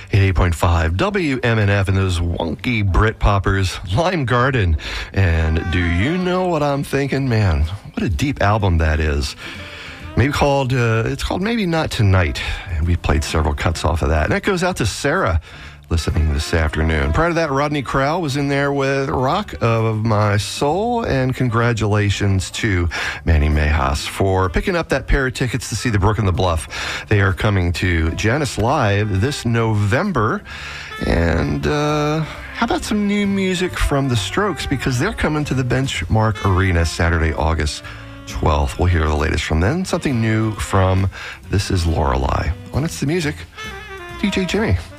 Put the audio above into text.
88.5 WMNF and those wonky Brit poppers, Lime Garden. And do you know what I'm thinking? Man, what a deep album that is. Maybe called, it's called Maybe Not Tonight. And we played several cuts off of that. And that goes out to Sarah listening this afternoon. Prior to that, Rodney Crowell was in there with Rock of My Soul, and congratulations to Manny Mejas for picking up that pair of tickets to see the Brook and the Bluff. They are coming to Janice Live this November, and how about some new music from The Strokes, because they're coming to the Benchmark Arena Saturday, August 12th. We'll hear the latest from them. Something new from This Is Lorelei. On It's the Music, DJ Jimmy.